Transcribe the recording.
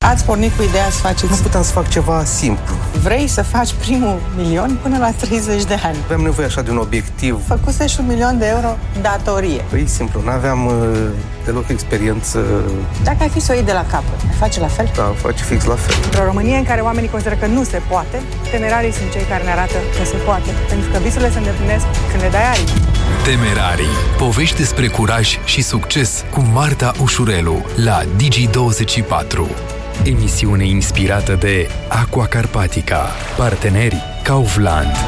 Ați pornit cu ideea să faceți... Nu puteam să fac ceva simplu. Vrei să faci primul milion până la 30 de ani. Aveam nevoie așa de un obiectiv. Făcusești 1 milion de euro datorie. Păi simplu, n-aveam deloc experiență. Dacă ai fi să o iei de la capăt, ai face la fel? Da, face fix la fel. Într-o Românie în care oamenii consideră că nu se poate, temerarii sunt cei care ne arată că se poate. Pentru că visurile se îndeplinesc când le dai aripi. Temerarii. Povești despre curaj și succes cu Marta Ușurelu la Digi24. Emisiune inspirată de Aqua Carpatica. Parteneri Kaufland.